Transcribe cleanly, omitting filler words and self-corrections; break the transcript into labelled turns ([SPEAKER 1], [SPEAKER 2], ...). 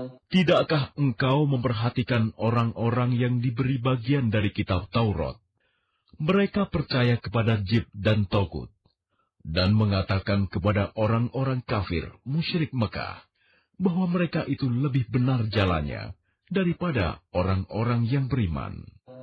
[SPEAKER 1] Tidakkah engkau memperhatikan orang-orang yang diberi bagian dari kitab Taurat? Mereka percaya kepada Jib dan Togut, dan mengatakan kepada orang-orang kafir musyrik Mekah, bahwa mereka itu lebih benar jalannya daripada orang-orang yang beriman.